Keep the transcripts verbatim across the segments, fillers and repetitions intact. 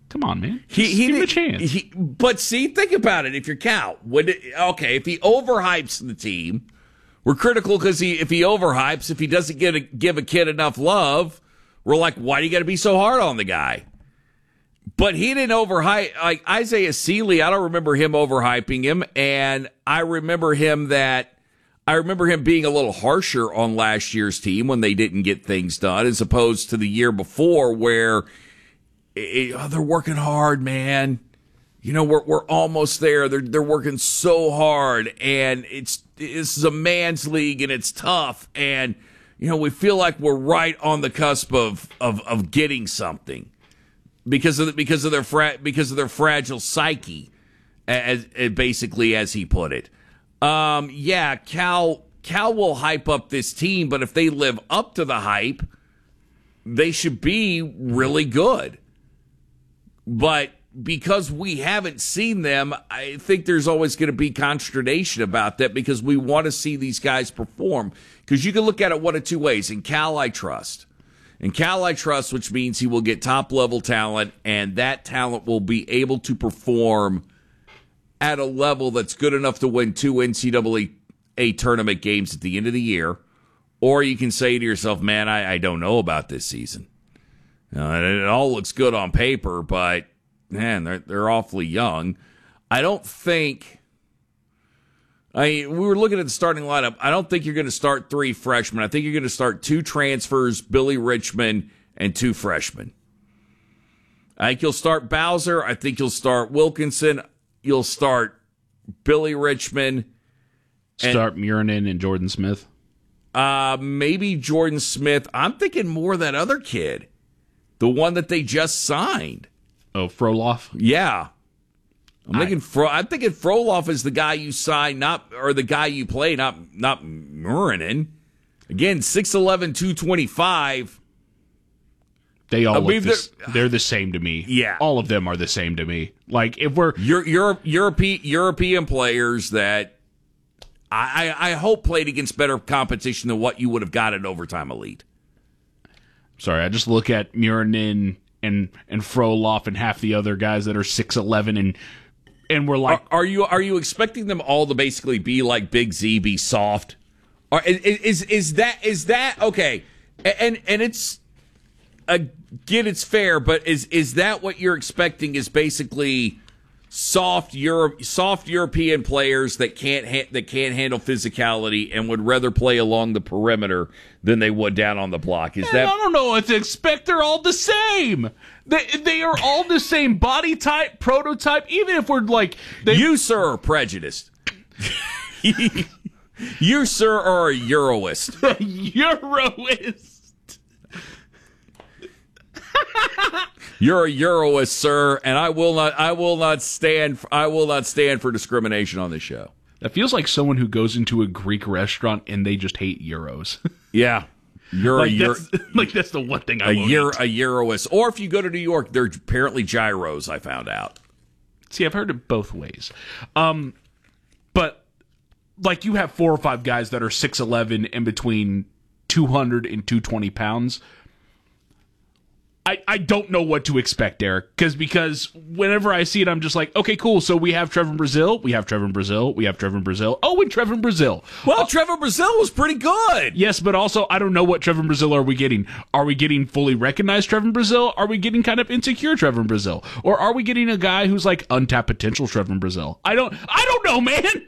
Come on, man. He, Just he give him a did- chance. he- but see, think about it. If you're Cal, would it, okay, if he overhypes the team, we're critical because he, if he overhypes, if he doesn't get a, give a kid enough love, we're like, why do you got to be so hard on the guy? But he didn't overhype. Like Isaiah Seeley, I don't remember him overhyping him, and I remember him that I remember him being a little harsher on last year's team when they didn't get things done, as opposed to the year before where it, oh, they're working hard, man. You know, we're we're almost there. They're they're working so hard, and it's this is a man's league, and it's tough, and you know we feel like we're right on the cusp of of, of getting something. Because of the, because of their fra- because of their fragile psyche, as, as basically as he put it. Um, yeah, Cal Cal will hype up this team, but if they live up to the hype, they should be really good. But because we haven't seen them, I think there's always going to be consternation about that because we want to see these guys perform. Because you can look at it one of two ways. In Cal, I trust. And Cal I trust, which means he will get top-level talent, and that talent will be able to perform at a level that's good enough to win two N C double A tournament games at the end of the year. Or you can say to yourself, man, I, I don't know about this season. You know, it all looks good on paper, but, man, they're, they're awfully young. I don't think... I mean, we were looking at the starting lineup. I don't think you're going to start three freshmen. I think you're going to start two transfers, Billy Richmond, and two freshmen. I think you'll start Bowser. I think you'll start Wilkinson. You'll start Billy Richmond. Start Muranen and Jordan Smith. Uh, maybe Jordan Smith. I'm thinking more that other kid. The one that they just signed. Oh, Froloff? Yeah. I'm I, thinking Fro- I'm thinking Froloff is the guy you sign, not or the guy you play, not not Muranen. Again, six eleven, two twenty-five. They all I look mean, this, they're, they're the same to me. Yeah. All of them are the same to me. Like, if we're... You're, you're, European, European players that I, I, I hope played against better competition than what you would have got at Overtime Elite. Sorry, I just look at Muranen and, and Froloff and half the other guys that are six eleven and... And we're like, are, are you are you expecting them all to basically be like Big Z, be soft? Or is is, is that is that okay? And and it's again, it's fair, but is is that what you're expecting? Is basically soft Europe, soft European players that can't ha- that can't handle physicality and would rather play along the perimeter than they would down on the block? Is man, that? I don't know what to expect. They're all the same. They they are all the same body type, prototype. Even if we're like, they, you sir are prejudiced. You sir are a Euroist. Euroist. You're a Euroist, sir, and I will not. I will not stand. I will not stand for discrimination on this show. That feels like someone who goes into a Greek restaurant and they just hate euros. Yeah, you're like, a Euro, that's, like that's the one thing I a won't Euro, eat. a Euroist. Or if you go to New York, they're apparently gyros. I found out. See, I've heard it both ways. Um, but like you have four or five guys that are six eleven and between two hundred and two twenty pounds. I, I don't know what to expect, Derek, because because whenever I see it, I'm just like, okay, cool. So we have Trevor Brazile, we have Trevor Brazile, we have Trevor Brazile. Oh, and Trevor Brazile. Well, uh, Trevor Brazile was pretty good. Yes, but also I don't know what Trevor Brazile are we getting. Are we getting fully recognized Trevor Brazile? Are we getting kind of insecure Trevor Brazile? Or are we getting a guy who's like untapped potential Trevor Brazile? I don't I don't know, man.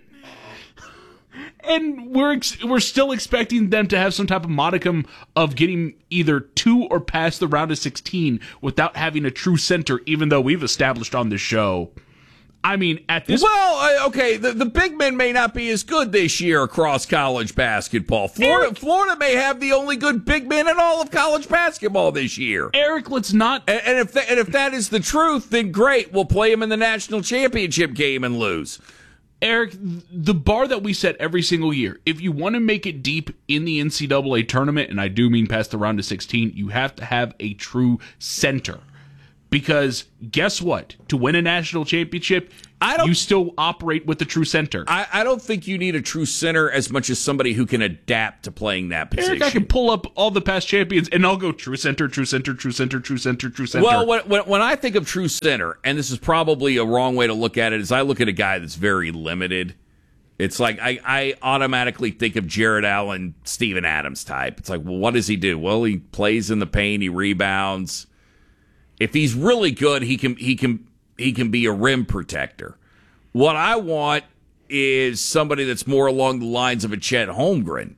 And we're ex- we're still expecting them to have some type of modicum of getting either to or past the round of sixteen without having a true center, even though we've established on this show. I mean, at this... Well, uh, okay, the, the big men may not be as good this year across college basketball. Florida, Eric, Florida may have the only good big men in all of college basketball this year. Eric, let's not... And, and, if, that, and if that is the truth, then great. We'll play them in the national championship game and lose. Eric, the bar that we set every single year, if you want to make it deep in the N C double A tournament, and I do mean past the round of sixteen, you have to have a true center. Because guess what? To win a national championship, I don't, you still operate with the true center. I, I don't think you need a true center as much as somebody who can adapt to playing that position. Eric, I can pull up all the past champions, and I'll go true center, true center, true center, true center, true center. Well, when, when, when I think of true center, and this is probably a wrong way to look at it, is I look at a guy that's very limited. It's like I, I automatically think of Jared Allen, Steven Adams type. It's like, well, what does he do? Well, he plays in the paint, he rebounds. If he's really good, he can he can he can be a rim protector. What I want is somebody that's more along the lines of a Chet Holmgren,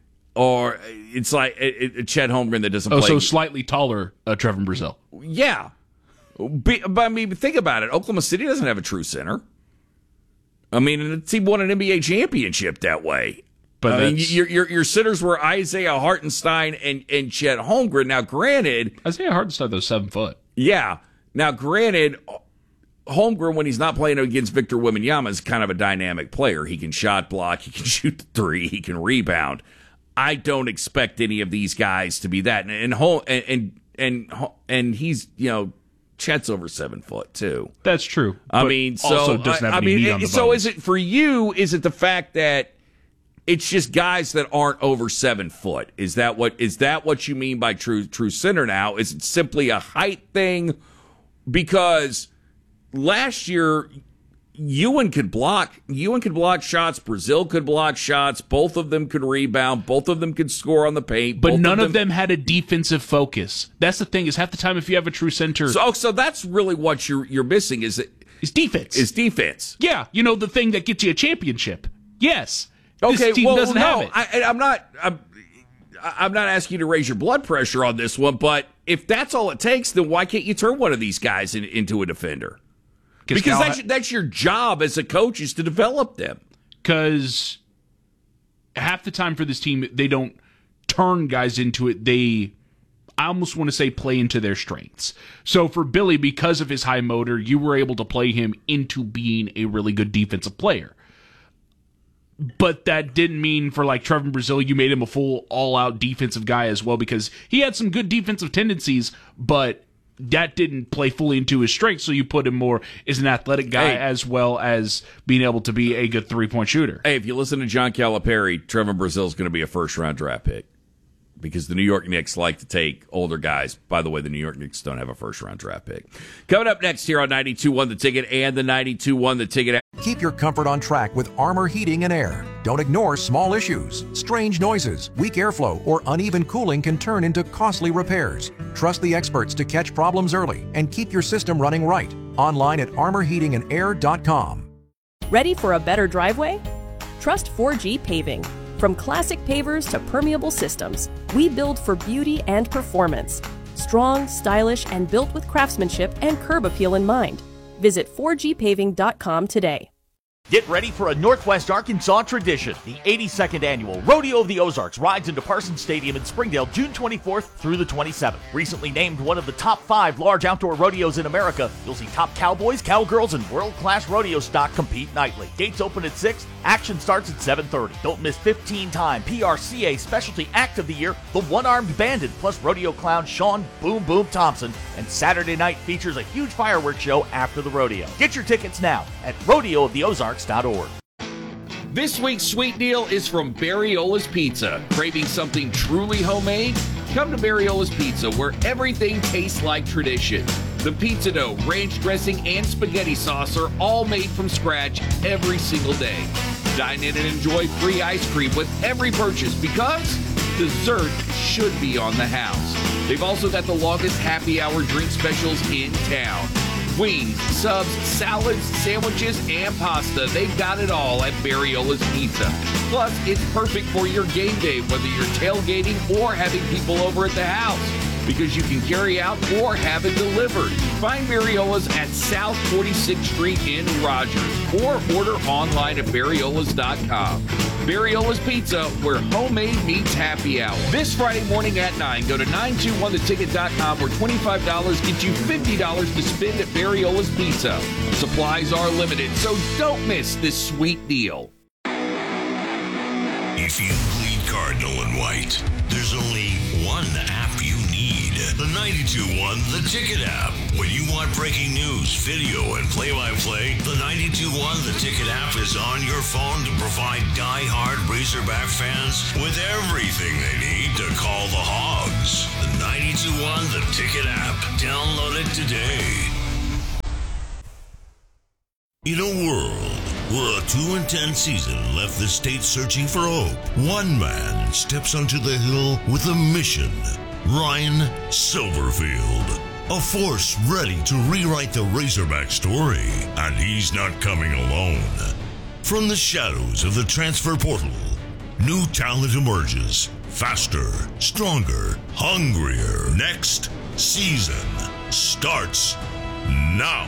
or it's like a, a Chet Holmgren that doesn't. Oh, play. so slightly taller, uh, Trevor Brazile. Yeah, but, but I mean, think about it. Oklahoma City doesn't have a true center. I mean, the team won an N B A championship that way. But I mean, your, your your centers were Isaiah Hartenstein and, and Chet Holmgren. Now, granted, Isaiah Hartenstein, though, seven foot. Yeah. Now, granted, Holmgren, when he's not playing against Victor Wembanyama, is kind of a dynamic player. He can shot block, he can shoot the three, he can rebound. I don't expect any of these guys to be that. And and and and, and he's, you know, Chet's over seven foot too. That's true. I mean, so also doesn't have I, I any mean, meat on the so bones. is it for you? Is it the fact that it's just guys that aren't over seven foot? Is that what is that what you mean by true true center now? Is it simply a height thing? Because last year, Ewan could block. Ewan could block shots. Brazile could block shots. Both of them could rebound. Both of them could score on the paint. But Both none of them, of them had a defensive focus. That's the thing. Is half the time if you have a true center, So, so that's really what you're you're missing. Is it is defense. is defense? Yeah, you know the thing that gets you a championship. Yes. Okay, This team well, doesn't no, have it. I, I'm not. I'm, I'm not asking you to raise your blood pressure on this one, but if that's all it takes, then why can't you turn one of these guys in, into a defender? Because Cal that's ha- that's your job as a coach, is to develop them. Because half the time for this team, they don't turn guys into it. They, I almost want to say, play into their strengths. So for Billy, because of his high motor, you were able to play him into being a really good defensive player. But that didn't mean for like Trevor Brazile, you made him a full all-out defensive guy as well, because he had some good defensive tendencies, but that didn't play fully into his strengths, so you put him more as an athletic guy Hey. as well as being able to be a good three-point shooter. Hey, if you listen to John Calipari, Trevor Brazile is going to be a first-round draft pick, because the New York Knicks like to take older guys. By the way, the New York Knicks don't have a first-round draft pick. Coming up next here on ninety-two point one The Ticket and the ninety-two point one The Ticket. Keep your comfort on track with Armor Heating and Air. Don't ignore small issues. Strange noises, weak airflow, or uneven cooling can turn into costly repairs. Trust the experts to catch problems early and keep your system running right. Online at armor heating and air dot com. Ready for a better driveway? Trust four G Paving. From classic pavers to permeable systems, we build for beauty and performance. Strong, stylish, and built with craftsmanship and curb appeal in mind. Visit four G paving dot com today. Get ready for a Northwest Arkansas tradition. The eighty-second annual Rodeo of the Ozarks rides into Parsons Stadium in Springdale June twenty-fourth through the twenty-seventh. Recently named one of the top five large outdoor rodeos in America, you'll see top cowboys, cowgirls, and world-class rodeo stock compete nightly. Gates open at six, action starts at seven thirty. Don't miss fifteen-time P R C A Specialty Act of the Year, the One-Armed Bandit, plus rodeo clown Sean Boom Boom Thompson, and Saturday night features a huge fireworks show after the rodeo. Get your tickets now at rodeo of the ozarks dot org. This week's sweet deal is from Barriola's Pizza. Craving something truly homemade? Come to Barriola's Pizza, where everything tastes like tradition. The pizza dough, ranch dressing, and spaghetti sauce are all made from scratch every single day. Dine in and enjoy free ice cream with every purchase, because dessert should be on the house. They've also got the longest happy hour drink specials in town. Wings, subs, salads, sandwiches, and pasta. They've got it all at Barriola's Pizza. Plus, it's perfect for your game day, whether you're tailgating or having people over at the house, because you can carry out or have it delivered. Find Barriola's at South forty-sixth Street in Rogers, or order online at barriolas dot com. Barriola's Pizza, where homemade meets happy hour. This Friday morning at nine, go to nine two one the ticket dot com, where twenty-five dollars gets you fifty dollars to spend at Barriola's Pizza. Supplies are limited, so don't miss this sweet deal. If you bleed Cardinal and White, there's only one app you need. The ninety-two one The Ticket app. When you want breaking news, video, and play-by-play, the ninety-two one The Ticket app is on your phone to provide die-hard Razorback fans with everything they need to call the Hogs. The ninety-two one The Ticket app. Download it today. In a world where a two and ten season left the state searching for hope, one man steps onto the hill with a mission. Ryan Silverfield, a force ready to rewrite the Razorback story, and he's not coming alone. From the shadows of the transfer portal, new talent emerges, faster, stronger, hungrier. Next season starts now.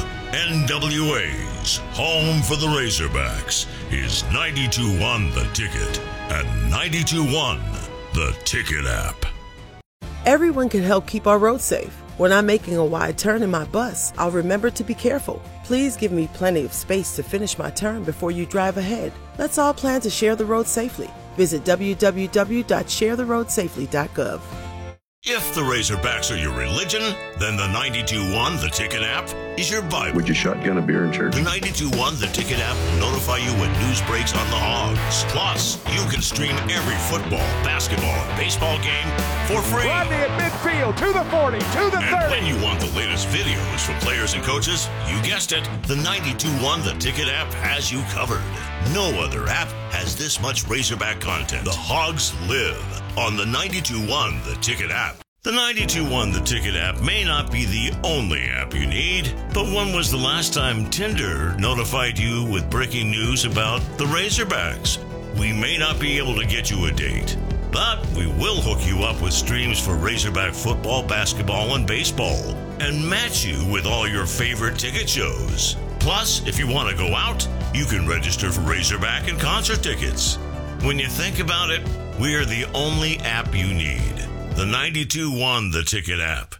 N W A's home for the Razorbacks is ninety-two one The Ticket and ninety-two one The Ticket app. Everyone can help keep our roads safe. When I'm making a wide turn in my bus, I'll remember to be careful. Please give me plenty of space to finish my turn before you drive ahead. Let's all plan to share the road safely. Visit w w w dot share the road safely dot gov. If the Razorbacks are your religion, then the ninety-two one The Ticket app is your Bible. Would you shotgun a beer in church? The ninety-two one The Ticket app will notify you when news breaks on the Hogs. Plus, you can stream every football, basketball, and baseball game for free. Rodney at midfield, to the forty, to the and thirty. When you want the latest videos from players and coaches, you guessed it, the ninety-two one The Ticket app has you covered. No other app has this much Razorback content. The Hogs live on the ninety-two one The Ticket app. The ninety-two one The Ticket app may not be the only app you need, but when was the last time Tinder notified you with breaking news about the Razorbacks? We may not be able to get you a date, but we will hook you up with streams for Razorback football, basketball, and baseball, and match you with all your favorite ticket shows. Plus, if you want to go out, you can register for Razorback and concert tickets. When you think about it, we are the only app you need. The ninety-two one The Ticket app.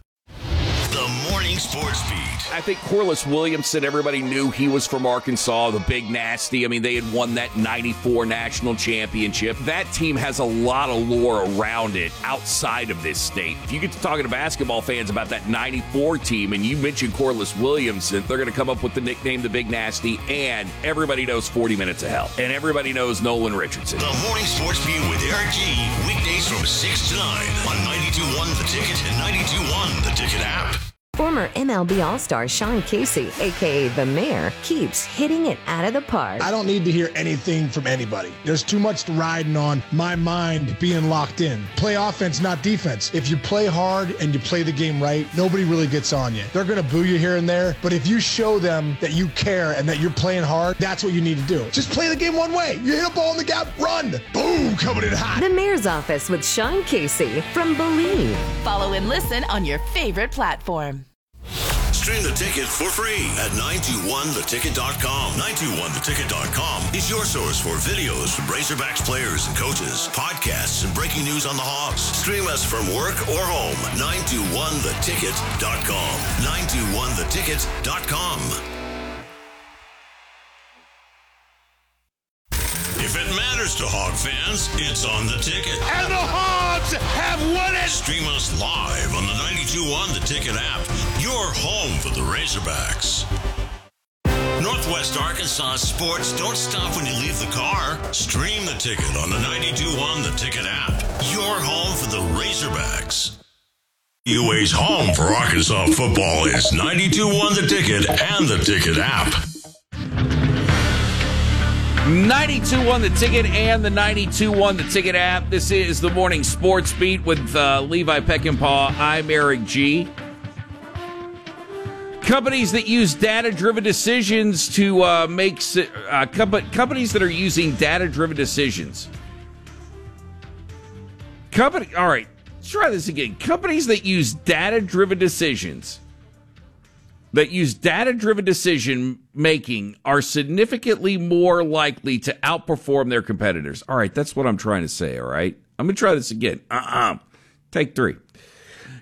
The Morning Sports Beat. I think Corliss Williamson, everybody knew he was from Arkansas, the Big Nasty. I mean, they had won that ninety-four national championship. That team has a lot of lore around it outside of this state. If you get to talking to basketball fans about that ninety-four team and you mention Corliss Williamson, they're going to come up with the nickname the Big Nasty, and everybody knows forty minutes of Hell. And everybody knows Nolan Richardson. The Morning Sports Beat with Eric G. Weekdays from six to nine on ninety-two one The Ticket and ninety-two one The Ticket app. Former M L B All-Star Sean Casey, a k a. The Mayor, keeps hitting it out of the park. I don't need to hear anything from anybody. There's too much riding on my mind being locked in. Play offense, not defense. If you play hard and you play the game right, nobody really gets on you. They're going to boo you here and there, but if you show them that you care and that you're playing hard, that's what you need to do. Just play the game one way. You hit a ball in the gap, run. Boom, coming in hot. The Mayor's Office with Sean Casey from Believe. Follow and listen on your favorite platform. Stream The Ticket for free at nine two one the ticket dot com. nine two one the ticket dot com is your source for videos from Razorbacks players and coaches, podcasts, and breaking news on the Hogs. Stream us from work or home. nine two one the ticket dot com. nine two one the ticket dot com. If it matters to Hog fans, it's on The Ticket. And the Hogs have won it! Stream us live on the ninety-two one The Ticket app, your home for the Razorbacks. Northwest Arkansas sports don't stop when you leave the car. Stream The Ticket on the ninety-two one The Ticket app, your home for the Razorbacks. U A's home for Arkansas football is ninety-two one The Ticket and The Ticket app. ninety-two one The Ticket and the ninety-two one The Ticket app. This is the Morning Sports Beat with uh, Levi Peckinpah. I'm Eric G. Companies that use data-driven decisions to uh, make uh, com- companies that are using data-driven decisions. Company. All right, let's try this again. Companies that use data-driven decisions. that use data-driven decision-making are significantly more likely to outperform their competitors. All right, that's what I'm trying to say, all right? I'm going to try this again. Uh-uh. Take three.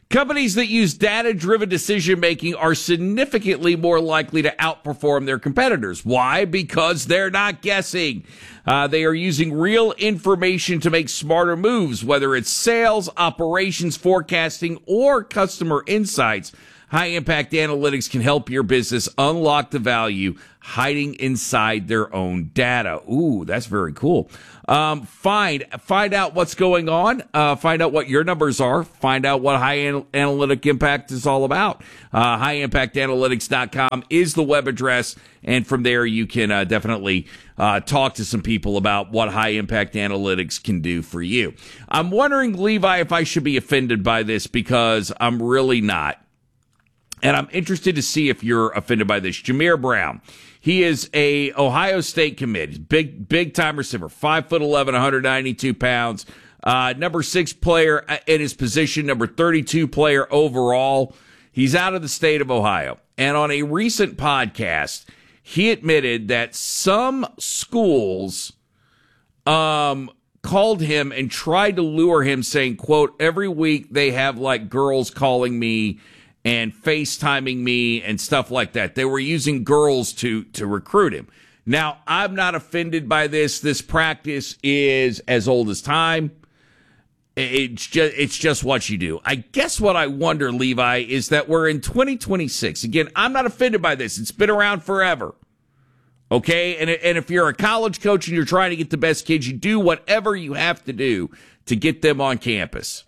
Companies that use data-driven decision-making are significantly more likely to outperform their competitors. Why? Because they're not guessing. Uh, they are using real information to make smarter moves, whether it's sales, operations, forecasting, or customer insights. High-impact analytics can help your business unlock the value hiding inside their own data. Ooh, that's very cool. Um, find find out what's going on. Uh, find out what your numbers are. Find out what high an- analytic impact is all about. Uh, high impact analytics dot com is the web address, and from there you can uh, definitely uh, talk to some people about what high impact analytics can do for you. I'm wondering, Levi, if I should be offended by this, because I'm really not. And I'm interested to see if you're offended by this. Jameer Brown. He is a Ohio State commit. Big, big time receiver. Five foot eleven, one hundred ninety-two pounds. Uh, number six player in his position. Number thirty-two player overall. He's out of the state of Ohio. And on a recent podcast, he admitted that some schools um, called him and tried to lure him, saying, quote, every week they have like girls calling me and FaceTiming me and stuff like that. They were using girls to to recruit him. Now, I'm not offended by this. This practice is as old as time. It's just it's just what you do. I guess what I wonder, Levi, is that we're in twenty twenty-six. Again, I'm not offended by this. It's been around forever. Okay? And, and if you're a college coach and you're trying to get the best kids, you do whatever you have to do to get them on campus.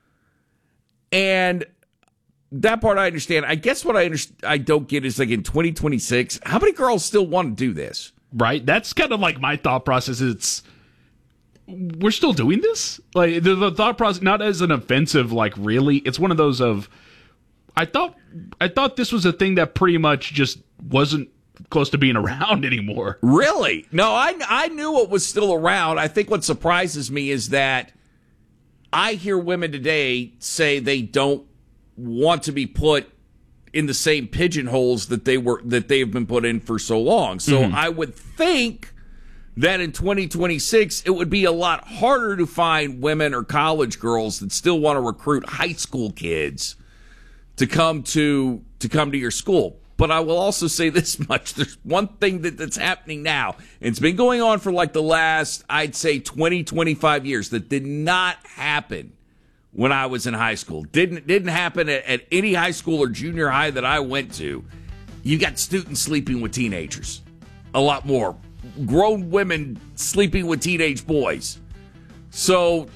And that part I understand. I guess what I understand, I don't get is, like, in twenty twenty-six, how many girls still want to do this? Right? That's kind of like my thought process. It's, we're still doing this? Like, the, the thought process, not as an offensive, like, really. It's one of those of, I thought, I thought this was a thing that pretty much just wasn't close to being around anymore. Really? No, I, I knew it was still around. I think what surprises me is that I hear women today say they don't want to be put in the same pigeonholes that they were that they've been put in for so long. So mm-hmm. I would think that in twenty twenty-six it would be a lot harder to find women or college girls that still want to recruit high school kids to come to to come to your school. But I will also say this much: there's one thing that, that's happening now, and it's been going on for like the last, I'd say, twenty, twenty-five years, that did not happen when I was in high school. Didn't didn't happen at, at any high school or junior high that I went to. You got students sleeping with teenagers. A lot more. Grown women sleeping with teenage boys. So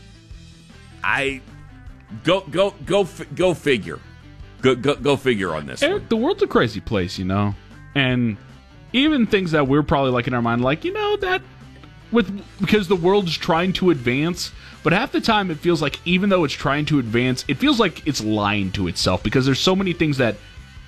I go go go go figure. Go go, go figure on this. Eric, one. The world's a crazy place, you know. And even things that we're probably like in our mind, like, you know, that with because the world's trying to advance. But half the time it feels like even though it's trying to advance, it feels like it's lying to itself, because there's so many things that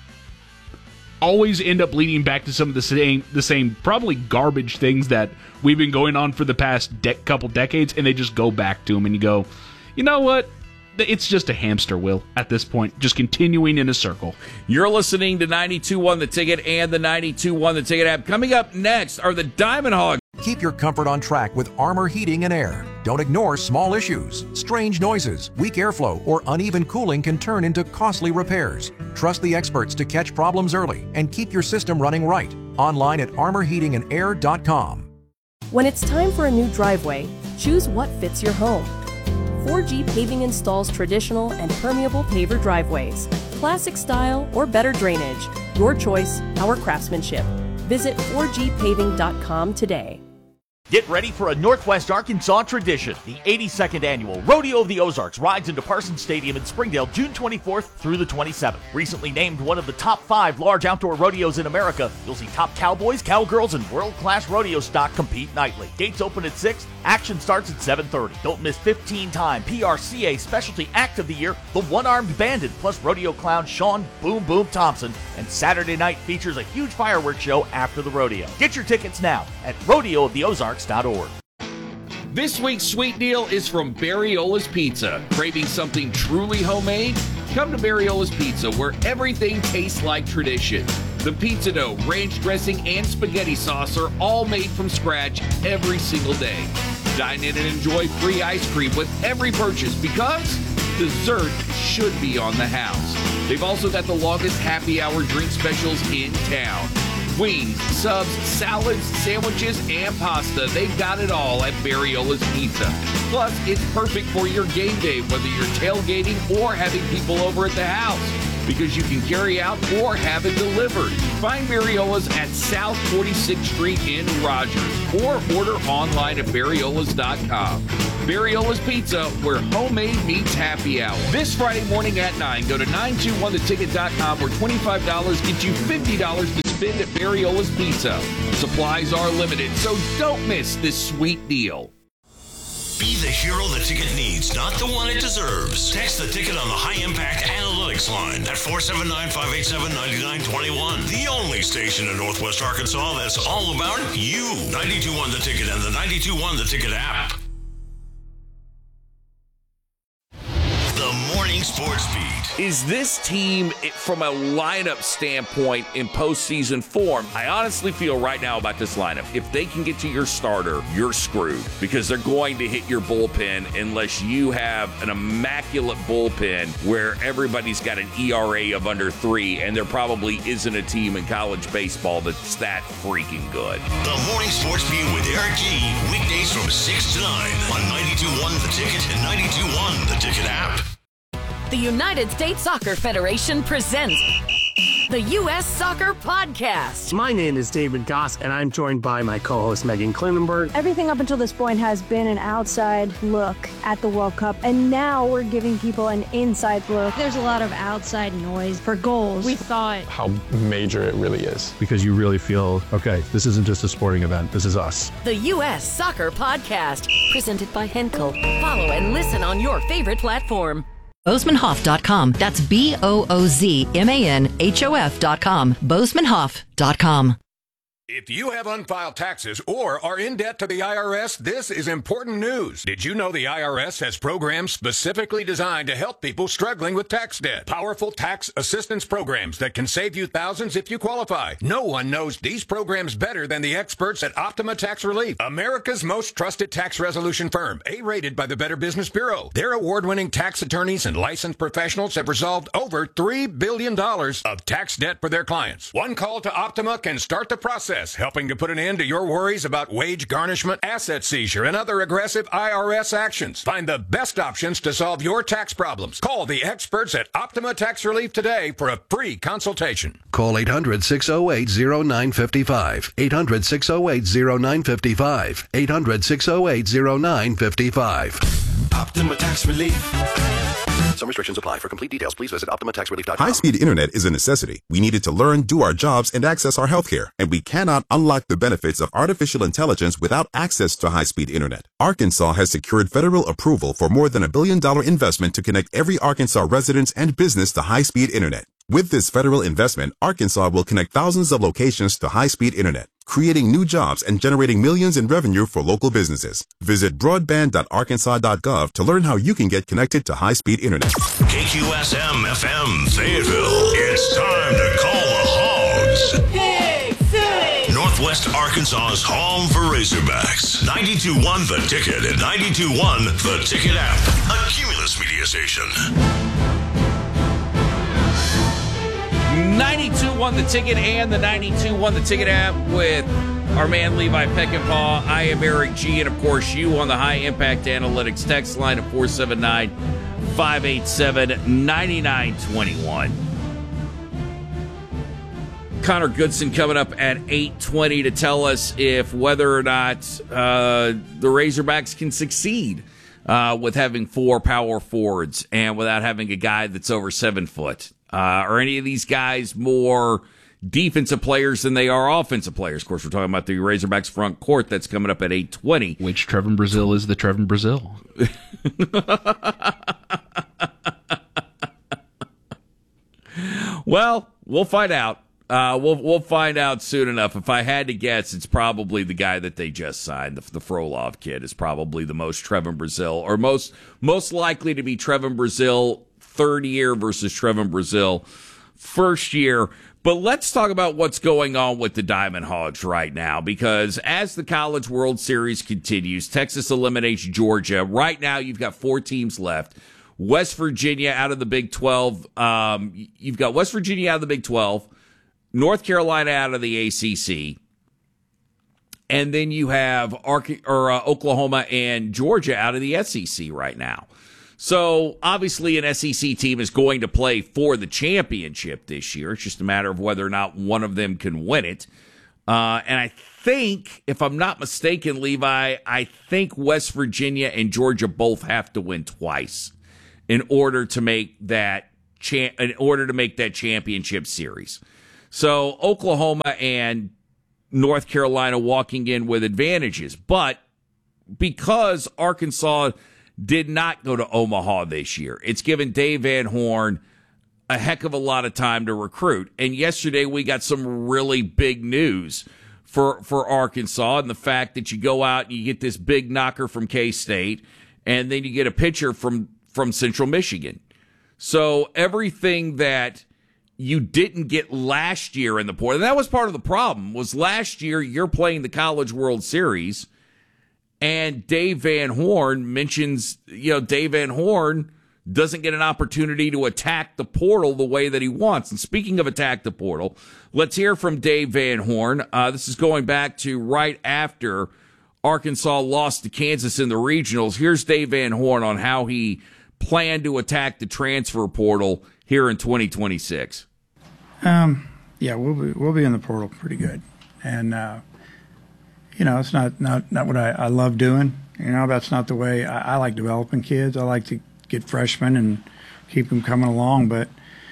always end up leading back to some of the same, the same probably garbage things that we've been going on for the past de- couple decades, and they just go back to them, and you go, you know what? It's just a hamster wheel at this point, just continuing in a circle. You're listening to ninety-two point one The Ticket and the ninety-two point one The Ticket app. Coming up next are the Diamond Hogs. Keep your comfort on track with Armor Heating and Air. Don't ignore small issues. Strange noises, weak airflow, or uneven cooling can turn into costly repairs. Trust the experts to catch problems early and keep your system running right. Online at armor heating and air dot com. When it's time for a new driveway, choose what fits your home. four G Paving installs traditional and permeable paver driveways, classic style or better drainage. Your choice, our craftsmanship. Visit four G paving dot com today. Get ready for a Northwest Arkansas tradition. The eighty-second annual Rodeo of the Ozarks rides into Parsons Stadium in Springdale June twenty-fourth through the twenty-seventh. Recently named one of the top five large outdoor rodeos in America, you'll see top cowboys, cowgirls, and world-class rodeo stock compete nightly. Gates open at six, action starts at seven thirty. Don't miss fifteen-time P R C A Specialty Act of the Year, the One-Armed Bandit, plus rodeo clown Sean Boom Boom Thompson, and Saturday night features a huge fireworks show after the rodeo. Get your tickets now at rodeo of the ozarks dot org. This week's sweet deal is from Barriola's Pizza. Craving something truly homemade? Come to Barriola's Pizza, where everything tastes like tradition. The pizza dough, ranch dressing, and spaghetti sauce are all made from scratch every single day. Dine in and enjoy free ice cream with every purchase, because dessert should be on the house. They've also got the longest happy hour drink specials in town. Wings, subs, salads, sandwiches, and pasta. They've got it all at Barriola's Pizza. Plus, it's perfect for your game day, whether you're tailgating or having people over at the house, because you can carry out or have it delivered. Find Barriola's at South forty-sixth Street in Rogers, or order online at barriolas dot com. Barriola's Pizza, where homemade meets happy hour. This Friday morning at nine, go to nine two one the ticket dot com, where twenty-five dollars gets you fifty dollars to spend at Barriola's Pizza. Supplies are limited, so don't miss this sweet deal. Be the hero the ticket needs, not the one it deserves. Text the ticket on the High Impact Analytics line at four seven nine, five eight seven, nine nine two one. The only station in Northwest Arkansas that's all about you. ninety-two point one The Ticket and the ninety-two point one The Ticket app. The Morning Sports Beat. Is this team, from a lineup standpoint, in postseason form? I honestly feel right now about this lineup, if they can get to your starter, you're screwed, because they're going to hit your bullpen unless you have an immaculate bullpen where everybody's got an E R A of under three, and there probably isn't a team in college baseball that's that freaking good. The Morning Sports Beat with Eric G. Weekdays from six to nine on ninety-two point one The Ticket and ninety-two point one The Ticket app. The United States Soccer Federation presents the U S Soccer Podcast. My name is David Goss, and I'm joined by my co-host Megan Klinenberg. Everything up until this point has been an outside look at the World Cup, and now we're giving people an inside look. There's a lot of outside noise for goals. We thought how major it really is, because you really feel, okay, this isn't just a sporting event, this is us. The U S Soccer Podcast, presented by Henkel. Follow and listen on your favorite platform. Bozeman Hoff dot com. That's B O O Z M A N H O F dot com. Bozeman Hoff dot com. If you have unfiled taxes or are in debt to the I R S, this is important news. Did you know the I R S has programs specifically designed to help people struggling with tax debt? Powerful tax assistance programs that can save you thousands if you qualify. No one knows these programs better than the experts at Optima Tax Relief, America's most trusted tax resolution firm, A-rated by the Better Business Bureau. Their award-winning tax attorneys and licensed professionals have resolved over three billion dollars of tax debt for their clients. One call to Optima can start the process, helping to put an end to your worries about wage garnishment, asset seizure, and other aggressive I R S actions. Find the best options to solve your tax problems. Call the experts at Optima Tax Relief today for a free consultation. Call eight hundred, six oh eight, oh nine five five. eight hundred, six oh eight, oh nine five five. eight hundred, six oh eight, oh nine five five. Optima Tax Relief. Some restrictions apply. For complete details, please visit Optima Tax Relief dot com. High-speed internet is a necessity. We need it to learn, do our jobs, and access our healthcare. And we cannot unlock the benefits of artificial intelligence without access to high-speed internet. Arkansas has secured federal approval for more than a billion dollar investment to connect every Arkansas resident and business to high-speed internet. With this federal investment, Arkansas will connect thousands of locations to high-speed internet, creating new jobs and generating millions in revenue for local businesses. Visit broadband dot arkansas dot gov to learn how you can get connected to high-speed internet. K Q S M F M Fayetteville. It's time to call the Hogs. Big City! Northwest Arkansas's home for Razorbacks. ninety-two point one The Ticket and ninety-two point one The Ticket app. A Cumulus Media station. ninety-two point one The Ticket and the ninety-two point one The Ticket app with our man Levi Peckinpah. I am Eric G. And, of course, you on the High Impact Analytics text line at four seven nine, five eight seven, nine nine two one. Connor Goodson coming up at eight twenty to tell us if whether or not uh, the Razorbacks can succeed uh, with having four power forwards and without having a guy that's over seven foot. Uh, are any of these guys more defensive players than they are offensive players? Of course, we're talking about the Razorbacks front court that's coming up at eight twenty. Which Trevin Brazil is the Trevin Brazil. Well, we'll find out. Uh, we'll we'll find out soon enough. If I had to guess, it's probably the guy that they just signed. The, the Frolov kid is probably the most Trevin Brazil, or most most likely to be Trevin Brazil third year versus Trevin Brazil first year. But let's talk about what's going on with the Diamond Hogs right now, because as the College World Series continues, Texas eliminates Georgia. Right now, you've got four teams left West Virginia out of the Big twelve. Um, you've got West Virginia out of the Big twelve, North Carolina out of the A C C, and then you have Arca- or uh, Oklahoma and Georgia out of the S E C right now. So obviously an S E C team is going to play for the championship this year. It's just a matter of whether or not one of them can win it. Uh, and I think, if I'm not mistaken, Levi, I think West Virginia and Georgia both have to win twice in order to make that cha- in order to make that championship series. So Oklahoma and North Carolina walking in with advantages, but because Arkansas did not go to Omaha this year, it's given Dave Van Horn a heck of a lot of time to recruit. And yesterday we got some really big news for for Arkansas, and the fact that you go out and you get this big knocker from K-State, and then you get a pitcher from, from Central Michigan. So everything that you didn't get last year in the portal, and that was part of the problem, was last year you're playing the College World Series, and Dave Van Horn mentions, you know, Dave Van Horn doesn't get an opportunity to attack the portal the way that he wants. And speaking of attack the portal, let's hear from Dave Van Horn. Uh, this is going back to right after Arkansas lost to Kansas in the regionals. Here's Dave Van Horn on how he planned to attack the transfer portal here in twenty twenty-six. Um, yeah, we'll be we'll be in the portal pretty good, and uh, you know, it's not not not what I, I love doing. You know, that's not the way I, I like developing kids. I like to get freshmen and keep them coming along. But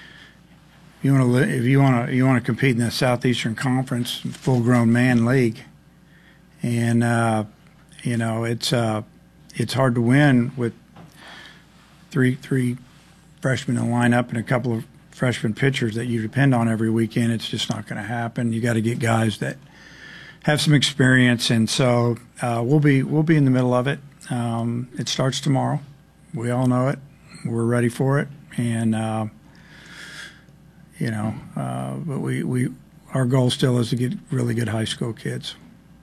you want to if you want to you want to compete in the Southeastern Conference, full grown man league, and uh, you know it's uh, it's hard to win with three three freshmen in the lineup and a couple of freshman pitchers that you depend on every weekend. It's just not going to happen. You got to get guys that have some experience, and so uh, we'll be we'll be in the middle of it. Um, it starts tomorrow. We all know it. We're ready for it, and uh, you know, uh, but we we our goal still is to get really good high school kids.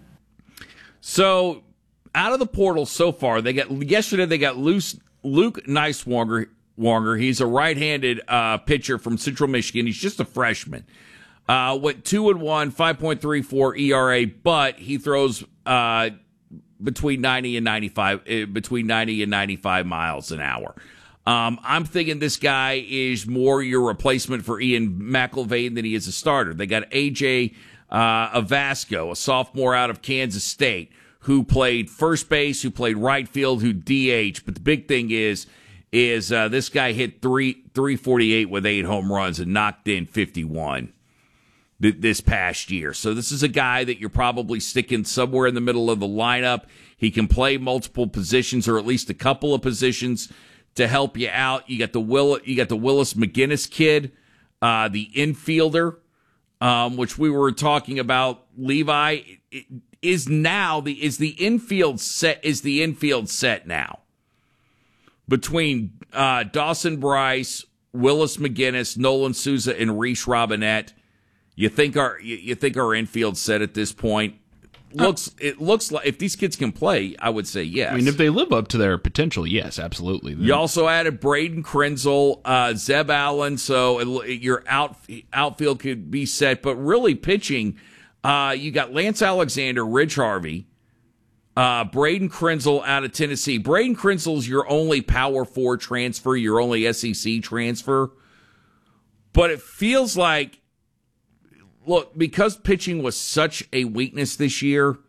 So out of the portal so far, they got yesterday. They got Luke Luke Nicewanger. Wanger. He's a right-handed uh, pitcher from Central Michigan. He's just a freshman. Uh, went two and one, five point three four E R A, but he throws uh, between ninety and ninety-five, uh, between ninety and ninety-five miles an hour. Um, I'm thinking this guy is more your replacement for Ian McElvain than he is a starter. They got A J uh, Avasco, a sophomore out of Kansas State, who played first base, who played right field, who D H. But the big thing is. is uh, this guy hit three three forty-eight with eight home runs and knocked in fifty-one th- this past year. So this is a guy that you're probably sticking somewhere in the middle of the lineup. He can play multiple positions or at least a couple of positions to help you out. You got the Will you got the Willis McGinnis kid, uh, the infielder, um, which we were talking about. Levi is now the is the infield set is the infield set now. Between uh, Dawson Bryce, Willis McGinnis, Nolan Souza, and Reese Robinette, you think our you, you think our infield set at this point looks uh, it looks like if these kids can play, I would say yes. I mean, if they live up to their potential, yes, absolutely. You also added Braden Krenzel, uh, Zeb Allen, so it, your out outfield could be set. But really pitching, uh, you got Lance Alexander, Rich Harvey. Uh, Braden Krenzel out of Tennessee. Braden Krenzel's your only Power Four transfer, your only S E C transfer. But it feels like, look, because pitching was such a weakness this year,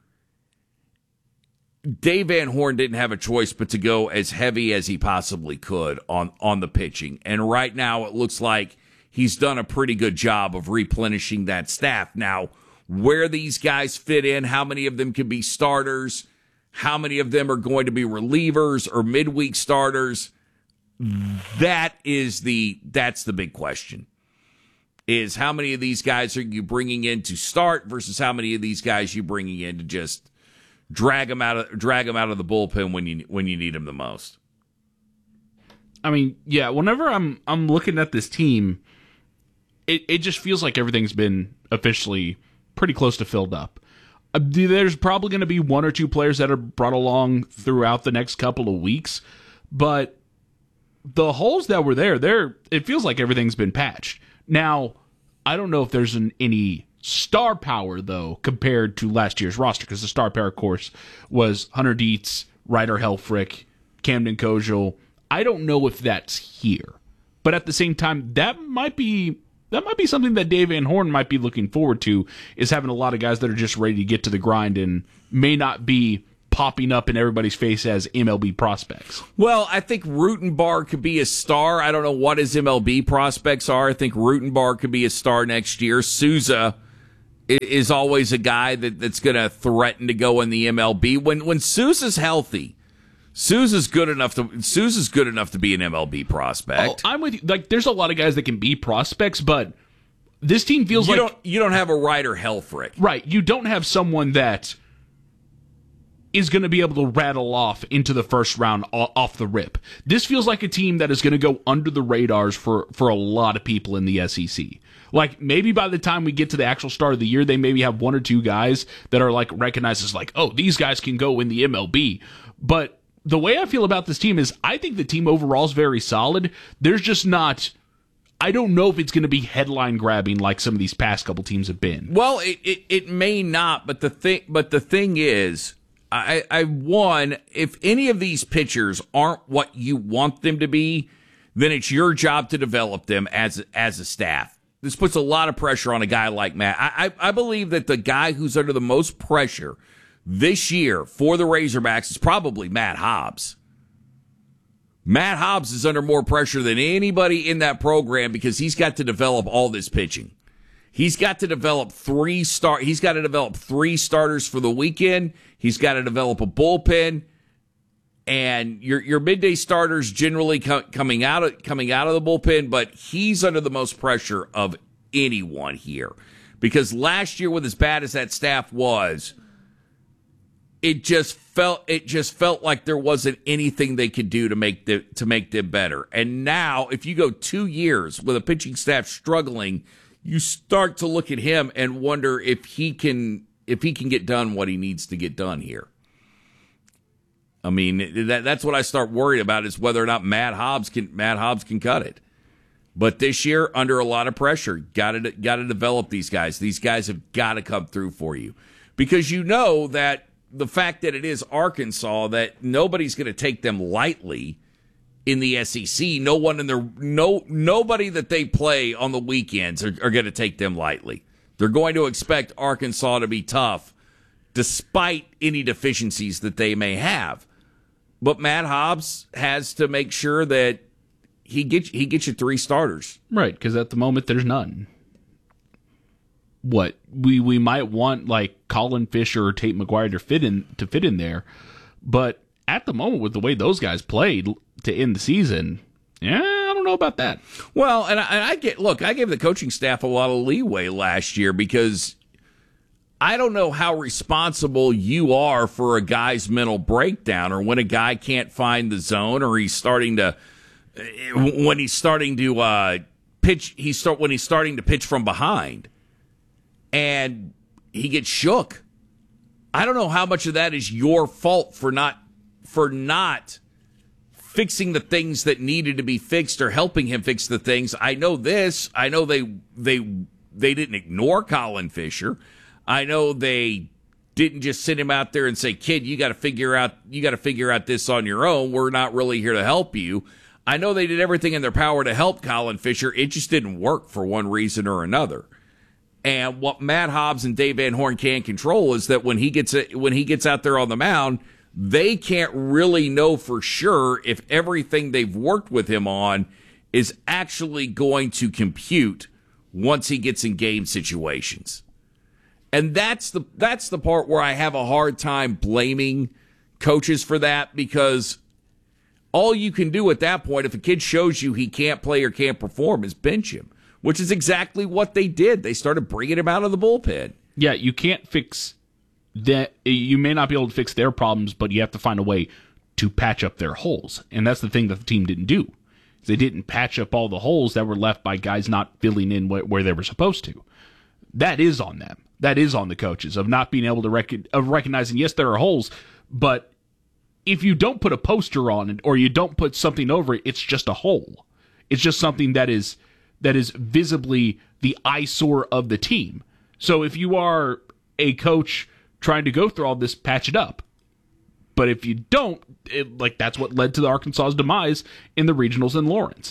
Dave Van Horn didn't have a choice but to go as heavy as he possibly could on, on the pitching. And right now it looks like he's done a pretty good job of replenishing that staff. Now, where these guys fit in, how many of them can be starters, how many of them are going to be relievers or midweek starters? That is the that's the big question. Is how many of these guys are you bringing in to start versus how many of these guys you bringing in to just drag them out of drag them out of the bullpen when you when you need them the most? I mean, yeah. Whenever I'm I'm looking at this team, it it just feels like everything's been officially pretty close to filled up. Uh, there's probably going to be one or two players that are brought along throughout the next couple of weeks, but the holes that were there, there it feels like everything's been patched. Now, I don't know if there's an, any star power, though, compared to last year's roster, because the star power, of course, was Hunter Dietz, Ryder Helfrich, Camden Kojal. I don't know if that's here. But at the same time, that might be that might be something that Dave Van Horn might be looking forward to, is having a lot of guys that are just ready to get to the grind and may not be popping up in everybody's face as M L B prospects. Well, I think Rutenbar could be a star. I don't know what his M L B prospects are. I think Rutenbar could be a star next year. Souza is always a guy that, that's going to threaten to go in the M L B. When when Souza's healthy, Souza's good enough to Souza's good enough to be an M L B prospect. Oh, I'm with you. Like, there's a lot of guys that can be prospects, but this team feels you like don't you don't have a Ryder Helfrich. Right. You don't have someone that is going to be able to rattle off into the first round off the rip. This feels like a team that is going to go under the radars for, for a lot of people in the S E C. Like, maybe by the time we get to the actual start of the year, they maybe have one or two guys that are, like, recognized as, like, oh, these guys can go in the M L B. But the way I feel about this team is I think the team overall is very solid. There's just not... I don't know if it's going to be headline-grabbing like some of these past couple teams have been. Well, it, it, it may not, but the thing, but the thing is... I, I one, if any of these pitchers aren't what you want them to be, then it's your job to develop them as as a staff. This puts a lot of pressure on a guy like Matt. I, I, I believe that the guy who's under the most pressure this year for the Razorbacks is probably Matt Hobbs. Matt Hobbs is under more pressure than anybody in that program because he's got to develop all this pitching. He's got to develop three start. He's got to develop three starters for the weekend. He's got to develop a bullpen, and your your midday starters generally co- coming out of coming out of the bullpen. But he's under the most pressure of anyone here because last year, with as bad as that staff was, it just felt it just felt like there wasn't anything they could do to make the to make them better. And now, if you go two years with a pitching staff struggling, you start to look at him and wonder if he can if he can get done what he needs to get done here. I mean, that that's what I start worried about is whether or not Matt Hobbs can Matt Hobbs can cut it. But this year, under a lot of pressure, got to got to develop these guys. These guys have got to come through for you because you know that the fact that it is Arkansas, that nobody's going to take them lightly. In the S E C, no one in their no nobody that they play on the weekends are, are going to take them lightly. They're going to expect Arkansas to be tough, despite any deficiencies that they may have. But Matt Hobbs has to make sure that he gets he gets you three starters, right? Because at the moment there's none. What we we might want like Colin Fisher or Tate McGuire to fit in to fit in there, but at the moment with the way those guys played to end the season, yeah, I don't know about that. Well, and I, and I get look, I gave the coaching staff a lot of leeway last year because I don't know how responsible you are for a guy's mental breakdown or when a guy can't find the zone or he's starting to when he's starting to uh, pitch. He start when he's starting to pitch from behind, and he gets shook. I don't know how much of that is your fault for not for not. fixing the things that needed to be fixed or helping him fix the things. I know this. I know they they they didn't ignore Colin Fisher. I know they didn't just send him out there and say, "Kid, you got to figure out you got to figure out this on your own. We're not really here to help you." I know they did everything in their power to help Colin Fisher. It just didn't work for one reason or another. And what Matt Hobbs and Dave Van Horn can't control is that when he gets when he gets out there on the mound, they can't really know for sure if everything they've worked with him on is actually going to compute once he gets in game situations. And that's the that's the part where I have a hard time blaming coaches for that, because all you can do at that point, if a kid shows you he can't play or can't perform, is bench him, which is exactly what they did. They started bringing him out of the bullpen. Yeah, you can't fix that. You may not be able to fix their problems, but you have to find a way to patch up their holes. And that's the thing that the team didn't do. They didn't patch up all the holes that were left by guys not filling in wh- where they were supposed to. That is on them. That is on the coaches of not being able to rec- of recognizing, yes, there are holes, but if you don't put a poster on it or you don't put something over it, it's just a hole. It's just something that is that is visibly the eyesore of the team. So if you are a coach trying to go through all this, patch it up. But if you don't, it, like that's what led to the Arkansas's demise in the regionals in Lawrence.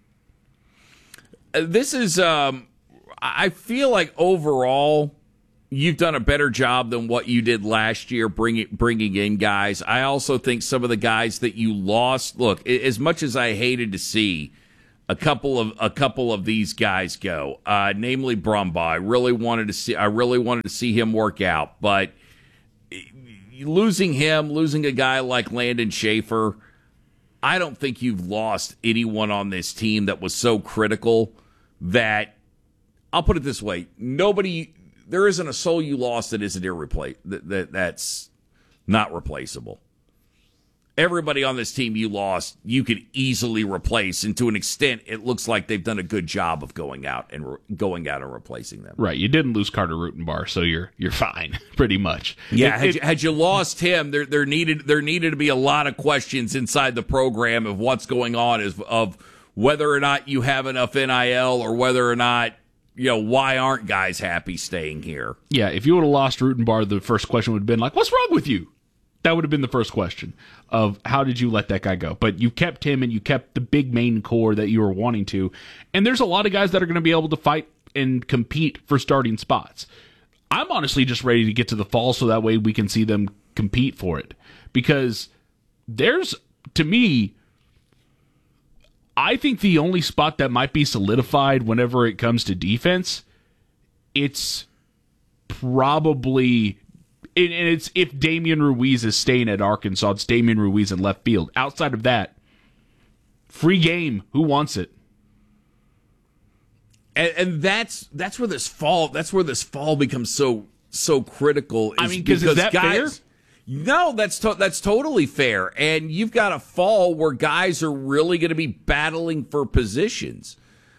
Uh, this is, um, I feel like overall, you've done a better job than what you did last year bringing bringing in guys. I also think some of the guys that you lost, look, as much as I hated to see a couple of a couple of these guys go, uh, namely Brumbaugh, I really wanted to see I really wanted to see him work out, but losing him, losing a guy like Landon Schaefer, I don't think you've lost anyone on this team that was so critical that, I'll put it this way, nobody, there isn't a soul you lost that isn't irreplaceable, that, that that's not replaceable. Everybody on this team you lost, you could easily replace, and to an extent, it looks like they've done a good job of going out and re- going out and replacing them. Right, you didn't lose Carter Rutenbar, so you're you're fine, pretty much. Yeah, it, had, it, you, had you lost him, there there needed there needed to be a lot of questions inside the program of what's going on, is of whether or not you have enough N I L or whether or not, you know, why aren't guys happy staying here? Yeah, if you would have lost Rutenbar, the first question would have been like, "What's wrong with you?" That would have been the first question of how did you let that guy go? But you kept him and you kept the big main core that you were wanting to. And there's a lot of guys that are going to be able to fight and compete for starting spots. I'm honestly just ready to get to the fall so that way we can see them compete for it. Because there's, to me, I think the only spot that might be solidified whenever it comes to defense, it's probably... And it's if Damian Ruiz is staying at Arkansas, it's Damian Ruiz in left field. Outside of that, free game. Who wants it? And, and that's that's where this fall that's where this fall becomes so so critical. I mean, because is that guys, fair? No, that's to, that's totally fair. And you've got a fall where guys are really going to be battling for positions.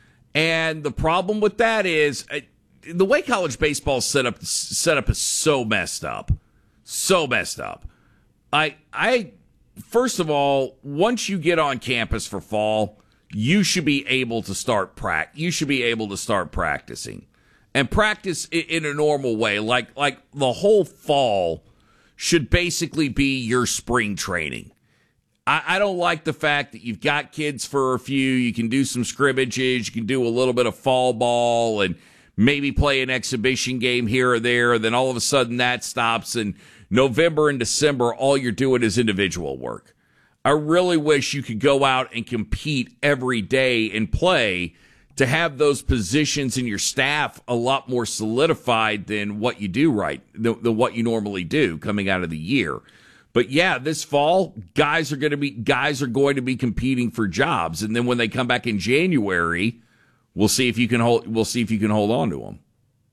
And the problem with that is, the way college baseball set up set up is so messed up, so messed up. I I first of all, once you get on campus for fall, you should be able to start prac. You should be able to start practicing, and practice in a normal way. Like like the whole fall should basically be your spring training. I, I don't like the fact that you've got kids for a few. You can do some scrimmages. You can do a little bit of fall ball and maybe play an exhibition game here or there, and then all of a sudden that stops, and November and December, all you're doing is individual work. I really wish you could go out and compete every day and play to have those positions in your staff a lot more solidified than what you do right, than, than what you normally do coming out of the year. But yeah, this fall, guys are going to be guys are going to be competing for jobs, and then when they come back in January, We'll see if you can hold. We'll see if you can hold on to them.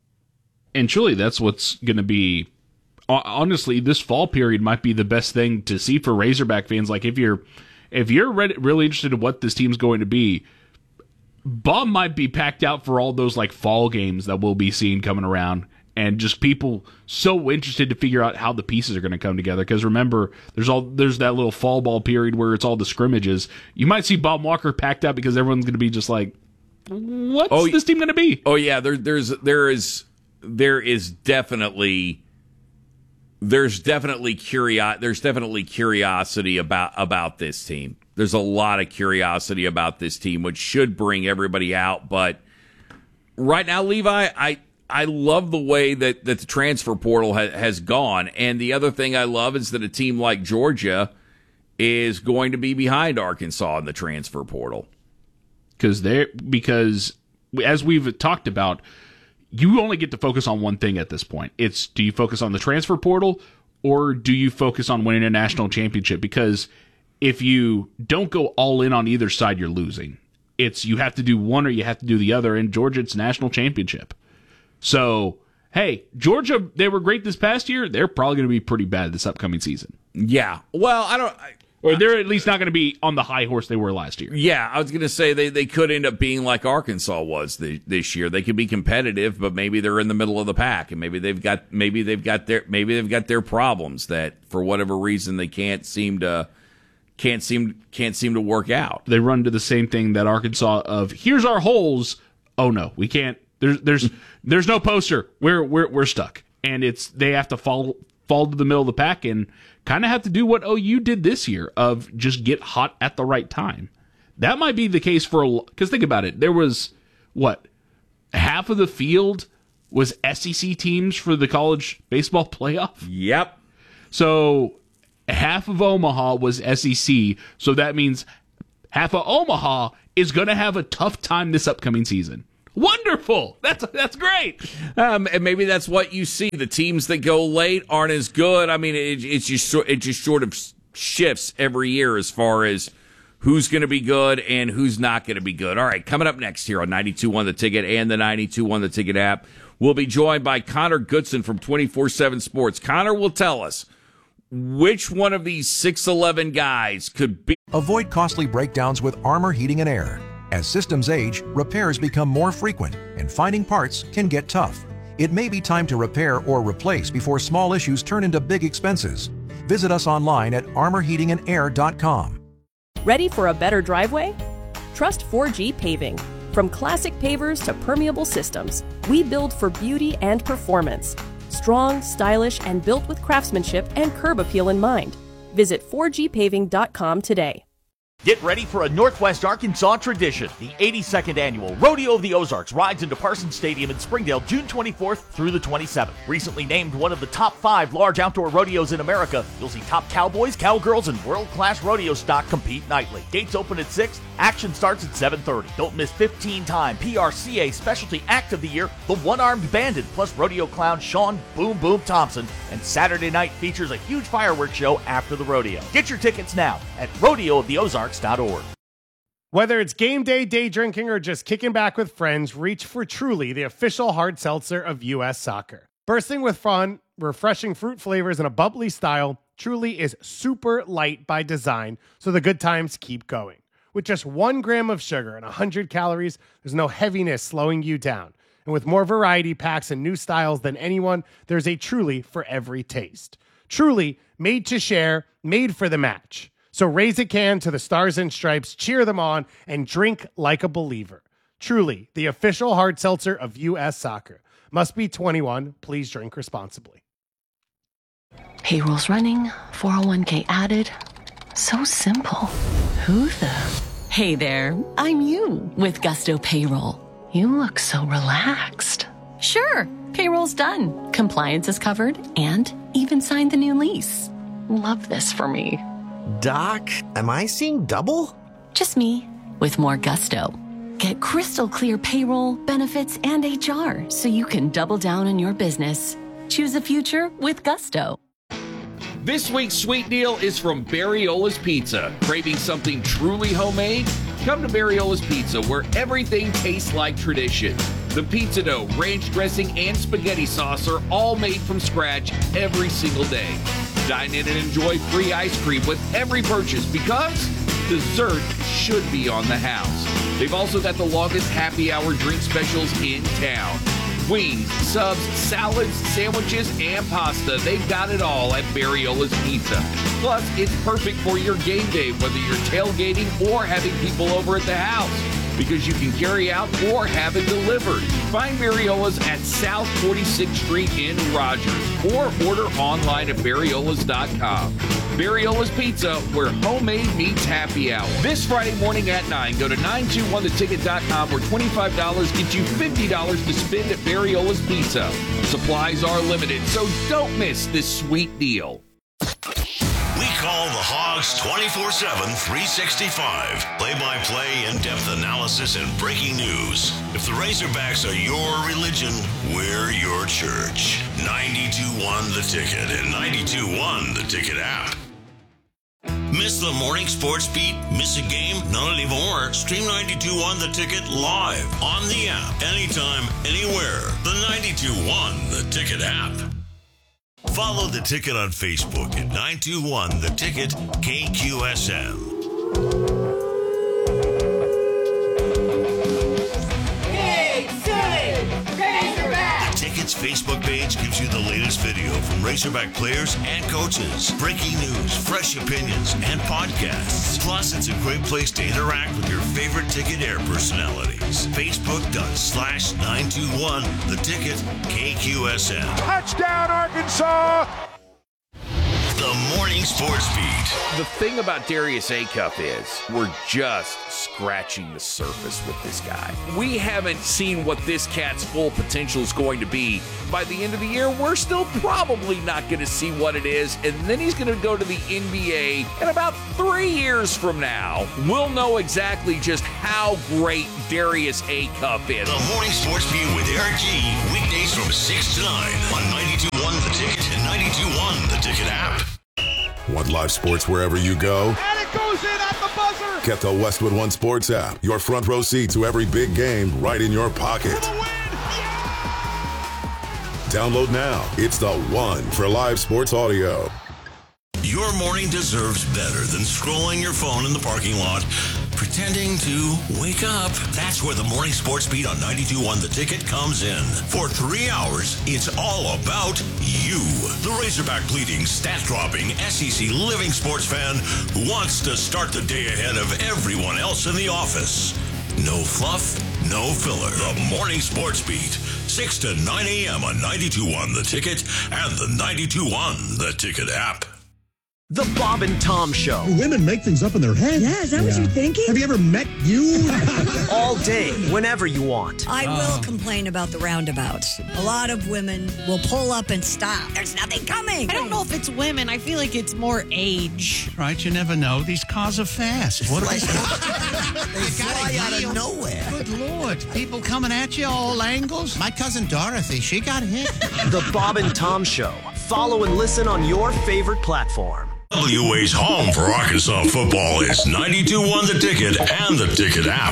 And truly, that's what's going to be. Honestly, this fall period might be the best thing to see for Razorback fans. Like if you're, if you're really interested in what this team's going to be, Bob might be packed out for all those like fall games that we'll be seeing coming around, and just people so interested to figure out how the pieces are going to come together. Because remember, there's all there's that little fall ball period where it's all the scrimmages. You might see Bob Walker packed out because everyone's going to be just like, what's oh, this team going to be? Oh yeah, there, there's there is there is definitely there's definitely curio- there's definitely curiosity about about this team. There's a lot of curiosity about this team, which should bring everybody out. But right now, Levi, I I love the way that, that the transfer portal ha- has gone. And the other thing I love is that a team like Georgia is going to be behind Arkansas in the transfer portal. Because they because as we've talked about, you only get to focus on one thing at this point. It's do you focus on the transfer portal or do you focus on winning a national championship? Because if you don't go all in on either side, you're losing. It's you have to do one or you have to do the other. In Georgia, it's national championship. So, hey, Georgia, they were great this past year. They're probably going to be pretty bad this upcoming season. Yeah. Well, I don't. I, Or they're at least not going to be on the high horse they were last year. Yeah, I was going to say they, they could end up being like Arkansas was the, this year. They could be competitive, but maybe they're in the middle of the pack, and maybe they've got maybe they've got their maybe they've got their problems that for whatever reason they can't seem to can't seem can't seem to work out. They run to the same thing that Arkansas of here's our holes. Oh no, we can't. There's there's there's no poster. We're we're we're stuck, and it's they have to fall fall to the middle of the pack and kind of have to do what O U did this year of just get hot at the right time. That might be the case for a because think about it. There was what half of the field was S E C teams for the college baseball playoff. Yep. So half of Omaha was S E C. So that means half of Omaha is going to have a tough time this upcoming season. Wonderful. That's that's great. Um, and maybe that's what you see. The teams that go late aren't as good. I mean, it, it's just it just sort of shifts every year as far as who's going to be good and who's not going to be good. All right, coming up next here on ninety-two point one The Ticket and the ninety-two point one The Ticket app, we'll be joined by Connor Goodson from twenty-four seven Sports. Connor will tell us which one of these six eleven guys could be. Avoid costly breakdowns with Armor Heating and Air. As systems age, repairs become more frequent, and finding parts can get tough. It may be time to repair or replace before small issues turn into big expenses. Visit us online at armor heating and air dot com. Ready for a better driveway? Trust four G Paving. From classic pavers to permeable systems, we build for beauty and performance. Strong, stylish, and built with craftsmanship and curb appeal in mind. Visit four G paving dot com today. Get ready for a Northwest Arkansas tradition. The eighty-second annual Rodeo of the Ozarks rides into Parsons Stadium in Springdale June twenty-fourth through the twenty-seventh. Recently named one of the top five large outdoor rodeos in America, you'll see top cowboys, cowgirls, and world-class rodeo stock compete nightly. Gates open at six, action starts at seven thirty. Don't miss fifteen-time P R C A Specialty Act of the Year, the One-Armed Bandit, plus rodeo clown Sean Boom Boom Thompson, and Saturday night features a huge fireworks show after the rodeo. Get your tickets now at rodeo of the ozarks dot org. Whether it's game day, day drinking, or just kicking back with friends, reach for Truly, the official hard seltzer of U S Soccer. Bursting with fun, refreshing fruit flavors, and a bubbly style, Truly is super light by design, so the good times keep going. With just one gram of sugar and one hundred calories, there's no heaviness slowing you down. And with more variety packs and new styles than anyone, there's a Truly for every taste. Truly, made to share, made for the match. So raise a can to the Stars and Stripes, cheer them on, and drink like a believer. Truly, the official hard seltzer of U S Soccer. Must be twenty-one. Please drink responsibly. Payroll's running, four oh one k added. So simple. Who the? Hey there, I'm you with Gusto Payroll. You look so relaxed. Sure, payroll's done. Compliance is covered and even signed the new lease. Love this for me. Doc, am I seeing double? Just me, with more gusto. Get crystal clear payroll, benefits, and H R so you can double down on your business. Choose a future with gusto. This week's sweet deal is from Barriola's Pizza. Craving something truly homemade? Come to Barriola's Pizza, where everything tastes like tradition. The pizza dough, ranch dressing, and spaghetti sauce are all made from scratch every single day. Dine in and enjoy free ice cream with every purchase because dessert should be on the house. They've also got the longest happy hour drink specials in town. Wings, subs, salads, sandwiches, and pasta. They've got it all at Barriola's Pizza. Plus, it's perfect for your game day, whether you're tailgating or having people over at the house, because you can carry out or have it delivered. Find Barriola's at South forty-sixth Street in Rogers or order online at barriolas dot com. Barriola's Pizza, where homemade meets happy hour. This Friday morning at nine, go to nine two one the ticket dot com where twenty-five dollars gets you fifty dollars to spend at Barriola's Pizza. Supplies are limited, so don't miss this sweet deal. We call the Hogs twenty-four seven, three sixty-five. Play-by-play, in-depth analysis, and breaking news. If the Razorbacks are your religion, we're your church. ninety-two point one The Ticket and ninety-two point one The Ticket app. Miss the morning sports beat? Miss a game? Not anymore. Stream ninety-two point one The Ticket live on the app. Anytime, anywhere. The ninety-two point one The Ticket app. Follow The Ticket on Facebook at nine two one The Ticket K Q S M. Facebook page gives you the latest video from Razorback players and coaches, breaking news, fresh opinions, and podcasts. Plus, it's a great place to interact with your favorite Ticket Air personalities. Facebook.com slash 921 The Ticket K Q S M. Touchdown, Arkansas! The Morning Sports Beat. The thing about Darius Acuff is we're just scratching the surface with this guy. We haven't seen what this cat's full potential is going to be. By the end of the year, we're still probably not going to see what it is, and then he's going to go to the N B A, and about three years from now, we'll know exactly just how great Darius Acuff is. The Morning Sports Beat with Eric G. Weekdays from six to nine on ninety-two point one The Ticket and ninety-two point one The Ticket app. Want live sports wherever you go? And it goes in at the buzzer! Get the Westwood One Sports app. Your front row seat to every big game right in your pocket. For the win! Yeah! Download now. It's the one for live sports audio. Your morning deserves better than scrolling your phone in the parking lot, pretending to wake up. That's where the Morning Sports Beat on ninety-two point one The Ticket comes in. For three hours, it's all about you. The Razorback bleeding, stat-dropping, S E C living sports fan who wants to start the day ahead of everyone else in the office. No fluff, no filler. The Morning Sports Beat, six to nine a.m. on ninety-two point one The Ticket and the ninety-two point one The Ticket app. The Bob and Tom Show. Women make things up in their head. Yeah, is that yeah. what you're thinking? Have you ever met you? All day, whenever you want. I oh. will complain about the roundabouts. A lot of women will pull up and stop. There's nothing coming. I don't know if it's women. I feel like it's more age. Right, you never know. These cars are fast. What are they? They fly out of nowhere. Good Lord. People coming at you all angles. My cousin Dorothy, she got hit. The Bob and Tom Show. Follow and listen on your favorite platform. W A's home for Arkansas football is ninety-two point one The Ticket and the Ticket app.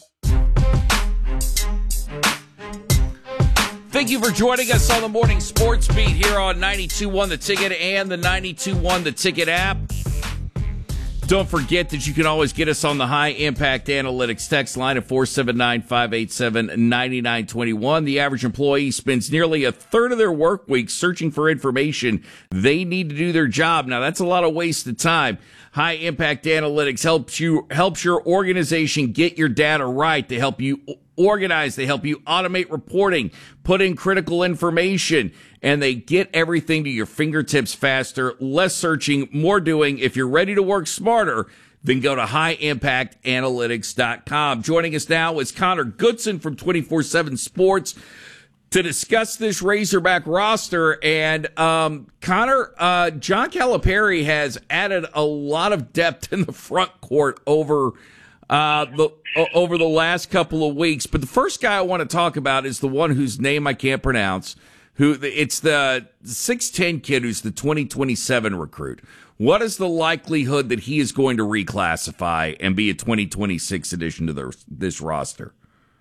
Thank you for joining us on the Morning Sports Beat here on ninety-two point one The Ticket and the ninety-two point one The Ticket app. Don't forget that you can always get us on the High Impact Analytics text line at four seven nine, five eight seven, nine nine two one. The average employee spends nearly a third of their work week searching for information they need to do their job. Now, that's a lot of wasted time. High Impact Analytics helps you helps your organization get your data right. They help you organize. They help you automate reporting, put in critical information, and they get everything to your fingertips faster, less searching, more doing. If you're ready to work smarter, then go to high impact analytics dot com. Joining us now is Connor Goodson from twenty-four seven Sports to discuss this Razorback roster. And um, Connor, uh, John Calipari has added a lot of depth in the front court over uh, the over the last couple of weeks. But the first guy I want to talk about is the one whose name I can't pronounce. Who it's the six ten kid who's the twenty twenty-seven recruit. What is the likelihood that he is going to reclassify and be a twenty twenty-six addition to the, this roster?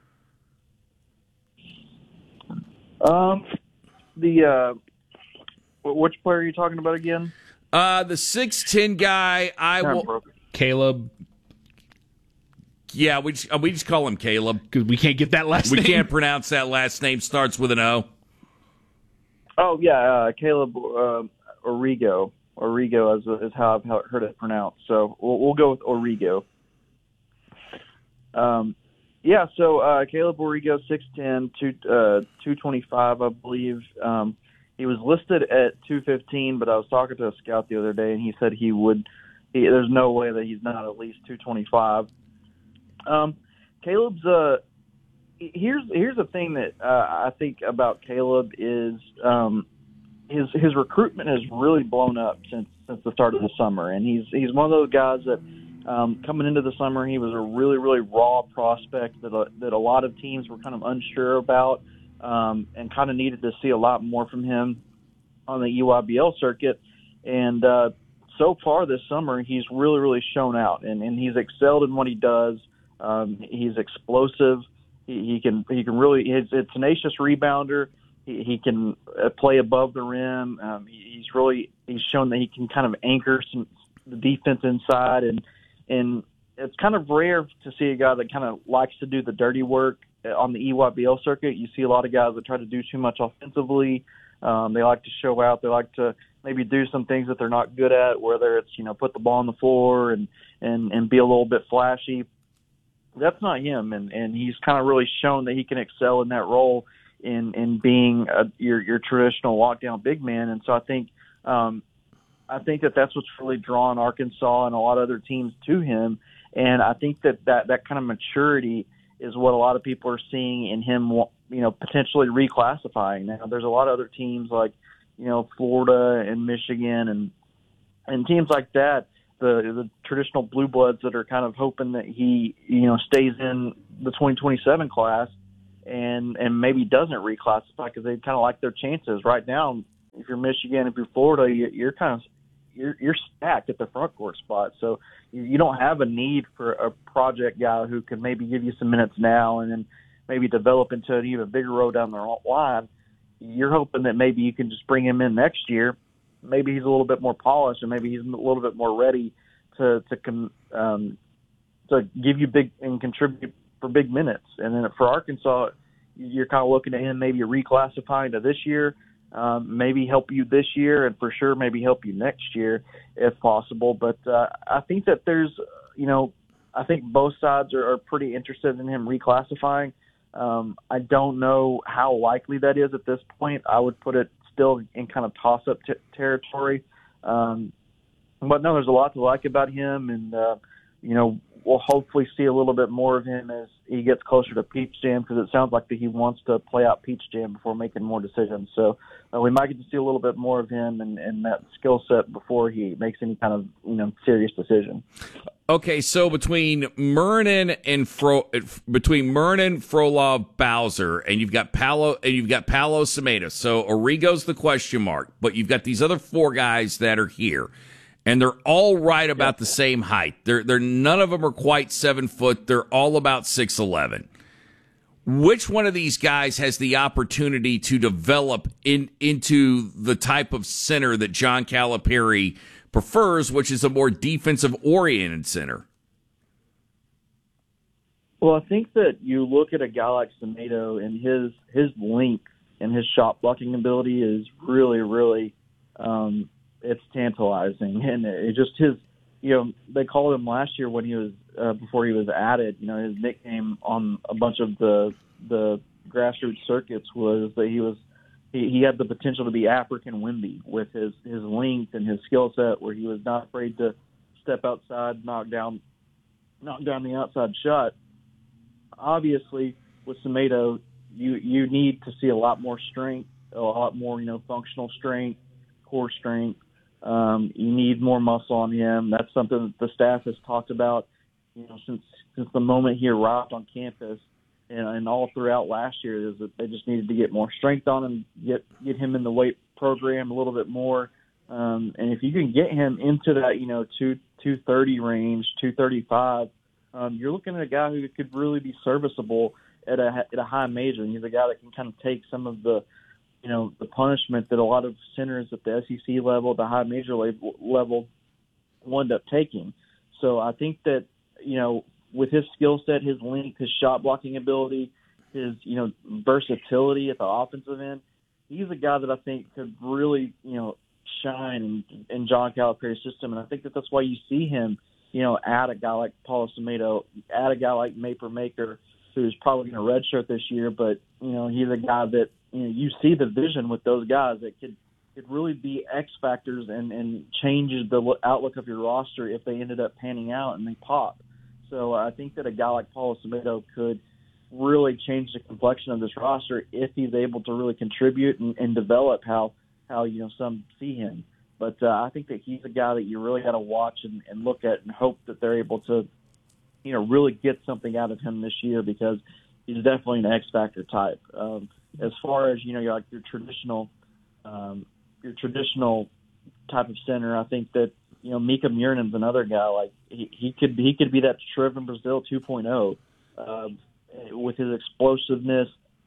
Um, the uh, which player are you talking about again? Uh, the six ten guy. I will. Caleb. Yeah, we just, uh, we just call him Caleb because we can't get that last we name. We can't pronounce that last name. Starts with an O. Oh yeah, uh, Caleb uh, Origo. Origo is, is how I've heard it pronounced. So we'll, we'll go with Origo. Um, yeah. So uh, Caleb Origo, six ten, two two twenty five, I believe. Um, he was listed at two fifteen, but I was talking to a scout the other day, and he said he would. He, there's no way that he's not at least two twenty five. Um, Caleb's. Uh, Here's here's the thing that uh, I think about Caleb is um, his his recruitment has really blown up since since the start of the summer, and he's he's one of those guys that um, coming into the summer he was a really really raw prospect that a, that a lot of teams were kind of unsure about um, and kind of needed to see a lot more from him on the E Y B L circuit, and uh, so far this summer he's really really shown out, and, and he's excelled in what he does. Um, he's explosive. He, he can he can really he's a tenacious rebounder. He, he can uh, play above the rim. Um, he, he's really he's shown that he can kind of anchor some the defense inside, and and it's kind of rare to see a guy that kind of likes to do the dirty work on the E Y B L circuit. You see a lot of guys that try to do too much offensively. Um, they like to show out. They like to maybe do some things that they're not good at, whether it's, you know, put the ball on the floor and, and, and be a little bit flashy. That's not him, and, and he's kind of really shown that he can excel in that role in, in being a, your, your traditional lockdown big man. And so I think um, I think that that's what's really drawn Arkansas and a lot of other teams to him. And I think that that, that kind of maturity is what a lot of people are seeing in him, you know, potentially reclassifying. Now, there's a lot of other teams like, you know, Florida and Michigan and and teams like that, the the traditional blue bloods that are kind of hoping that he, you know, stays in the twenty twenty-seven class and and maybe doesn't reclassify because they kind of like their chances. Right now, if you're Michigan, if you're Florida, you're kind of you're you're stacked at the front court spot. So you don't have a need for a project guy who can maybe give you some minutes now and then maybe develop into an even bigger role down the line. You're hoping that maybe you can just bring him in next year. Maybe he's a little bit more polished and maybe he's a little bit more ready to to um, to give you big and contribute for big minutes. And then for Arkansas, you're kind of looking at him maybe reclassifying to this year, um, maybe help you this year, and for sure maybe help you next year if possible. But uh, I think that there's, you know, I think both sides are, are pretty interested in him reclassifying. Um, I don't know how likely that is at this point. I would put it still in kind of toss-up t- territory. Um, but no, there's a lot to like about him, and, uh, you know, we'll hopefully see a little bit more of him as he gets closer to Peach Jam, because it sounds like that he wants to play out Peach Jam before making more decisions. So uh, we might get to see a little bit more of him and, and that skill set before he makes any kind of, you know, serious decision. Okay, so between Murnin and Fro, between Murnin, Frolov, Bowser, and you've got Paolo and you've got Paolo Semedo. So Arrigo's the question mark, but you've got these other four guys that are here, and they're all right about the same height. They're they're none of them are quite seven foot. They're all about six eleven. Which one of these guys has the opportunity to develop in into the type of center that John Calipari prefers, which is a more defensive-oriented center? Well, I think that you look at a guy like Semedo, and his his length and his shot blocking ability is really, really, um, it's tantalizing. And it just his, you know, they called him last year when he was uh, before he was added. You know, his nickname on a bunch of the the grassroots circuits was that he was. He, he had the potential to be African Wemby with his, his length and his skill set, where he was not afraid to step outside, knock down, knock down the outside shot. Obviously, with Semedo, you you need to see a lot more strength, a lot more, you know, functional strength, core strength. Um, you need more muscle on him. That's something that the staff has talked about, you know, since since the moment he arrived on campus. And, and all throughout last year is that they just needed to get more strength on him, get get him in the weight program a little bit more. Um, and if you can get him into that, you know, two two thirty range, two thirty five, um, you're looking at a guy who could really be serviceable at a at a high major. And he's a guy that can kind of take some of the, you know, the punishment that a lot of centers at the S E C level, the high major level, level, wind up taking. So I think that, you know, with his skill set, his length, his shot blocking ability, his, you know, versatility at the offensive end, he's a guy that I think could really, you know, shine in, in John Calipari's system. And I think that that's why you see him, you know, add a guy like Paulo Semedo, add a guy like Maper Maker, who's probably going to redshirt this year, but, you know, he's a guy that, you know, you see the vision with those guys that could, could really be X factors and, and change the outlook of your roster if they ended up panning out and they pop. So I think that a guy like Paulo Semedo could really change the complexion of this roster if he's able to really contribute and, and develop how, how, you know, some see him. But uh, I think that he's a guy that you really got to watch and, and look at and hope that they're able to, you know, really get something out of him this year, because he's definitely an X-factor type. Um, as far as, you know, like your traditional, um, your traditional type of center, I think that, you know, Mika Murnin's another guy. Like he, he could he could be that Trevor Brazile two point oh uh, with his explosiveness,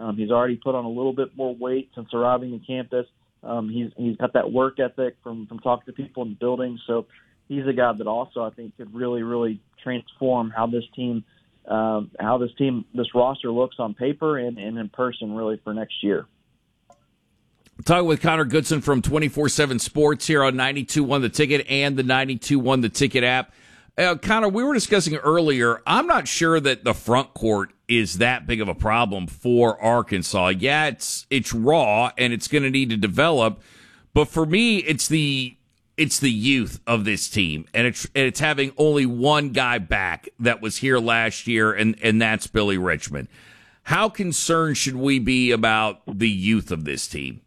Um, he's already put on a little bit more weight since arriving to campus. Um, he's he's got that work ethic from, from talking to people in the building. So he's a guy that also I think could really, really transform how this team, um, how this team, this roster looks on paper and, and in person really for next year. Talking with Connor Goodson from twenty-four seven Sports here on ninety-two point one The Ticket and the ninety-two point one The Ticket app. Uh, Connor, we were discussing earlier, I'm not sure that the front court is that big of a problem for Arkansas. Yeah, it's it's raw and it's going to need to develop, but for me, it's the it's the youth of this team, and it's and it's having only one guy back that was here last year, and and that's Billy Richmond. How concerned should we be about the youth of this team?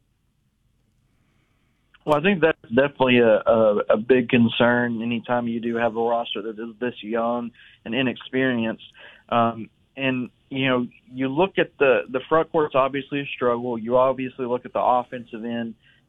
Well, I think that's definitely a, a, a big concern anytime you do have a roster that is this young and inexperienced. Um, and, you know, you look at the, the front court's obviously a struggle. You obviously look at the offensive end.